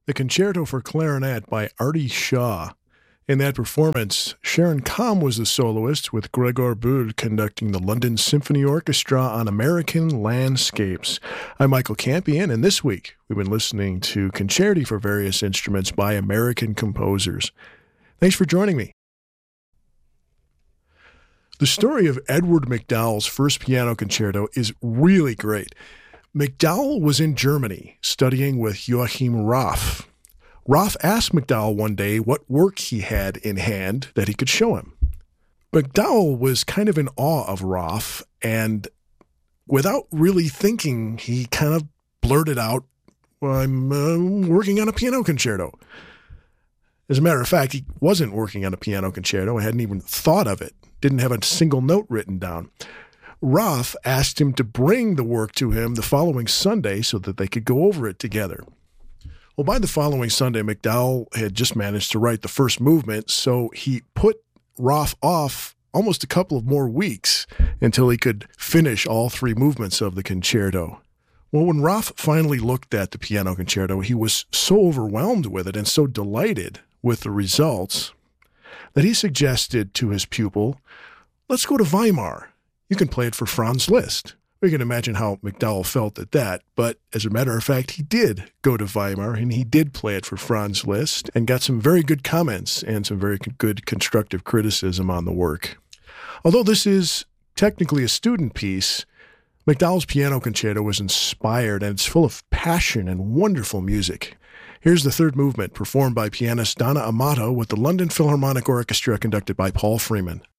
The Concerto for Clarinet by Artie Shaw. In that performance, Sharon Kamm was the soloist, with Gregor Bull conducting the London Symphony Orchestra on American Landscapes. I'm Michael Campion, and this week we've been listening to Concerti for Various Instruments by American composers. Thanks for joining me. The story of Edward McDowell's first piano concerto is really great. McDowell was in Germany studying with Joachim Raff. Raff asked McDowell one day what work he had in hand that he could show him. McDowell was kind of in awe of Raff, and without really thinking, he kind of blurted out, "Well, I'm working on a piano concerto." As a matter of fact, he wasn't working on a piano concerto. He hadn't even thought of it, didn't have a single note written down. Raff asked him to bring the work to him the following Sunday so that they could go over it together. Well, by the following Sunday, McDowell had just managed to write the first movement, so he put Raff off almost a couple of more weeks until he could finish all three movements of the concerto. Well, when Raff finally looked at the piano concerto, he was so overwhelmed with it and so delighted with the results that he suggested to his pupil, "Let's go to Weimar. You can play it for Franz Liszt." We can imagine how McDowell felt at that, but as a matter of fact, he did go to Weimar, and he did play it for Franz Liszt, and got some very good comments and some very good constructive criticism on the work. Although this is technically a student piece, McDowell's piano concerto was inspired, and it's full of passion and wonderful music. Here's the third movement, performed by pianist Donna Amato with the London Philharmonic Orchestra, conducted by Paul Freeman.